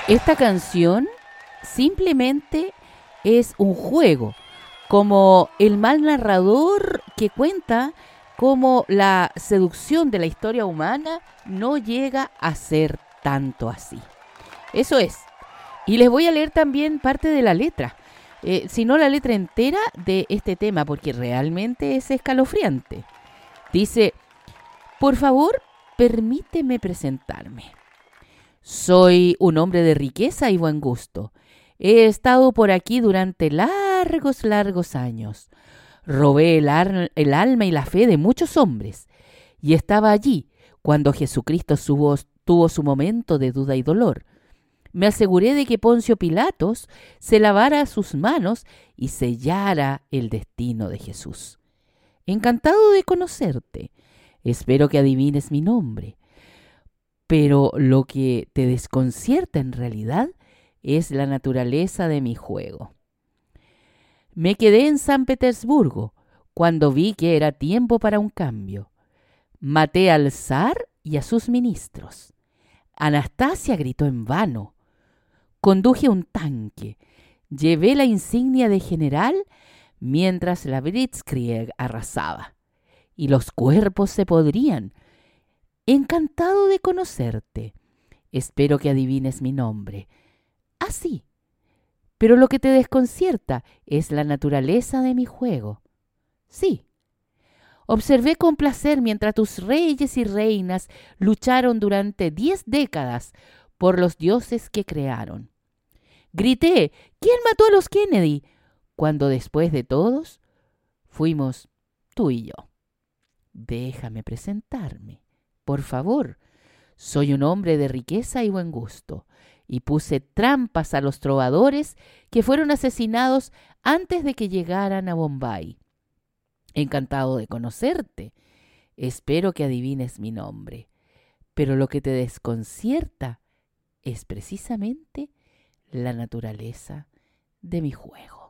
Esta canción simplemente es un juego, como el mal narrador que cuenta cómo la seducción de la historia humana no llega a ser tanto así. Eso es. Y les voy a leer también parte de la letra, si no la letra entera de este tema, porque realmente es escalofriante. Dice, por favor, permíteme presentarme. Soy un hombre de riqueza y buen gusto. He estado por aquí durante largos años. Robé el alma y la fe de muchos hombres. Y estaba allí cuando Jesucristo tuvo su momento de duda y dolor. Me aseguré de que Poncio Pilatos se lavara sus manos y sellara el destino de Jesús. Encantado de conocerte. Espero que adivines mi nombre. Pero lo que te desconcierta en realidad es la naturaleza de mi juego. Me quedé en San Petersburgo cuando vi que era tiempo para un cambio. Maté al zar y a sus ministros. Anastasia gritó en vano. Conduje un tanque. Llevé la insignia de general mientras la Blitzkrieg arrasaba. Y los cuerpos se podrían. Encantado de conocerte. Espero que adivines mi nombre. Ah, sí. Pero lo que te desconcierta es la naturaleza de mi juego. Sí. Observé con placer mientras tus reyes y reinas lucharon durante 10 décadas por los dioses que crearon. Grité, ¿quién mató a los Kennedy? Cuando después de todos, fuimos tú y yo. Déjame presentarme. Por favor, soy un hombre de riqueza y buen gusto, y puse trampas a los trovadores que fueron asesinados antes de que llegaran a Bombay. Encantado de conocerte. Espero que adivines mi nombre. Pero lo que te desconcierta es precisamente la naturaleza de mi juego.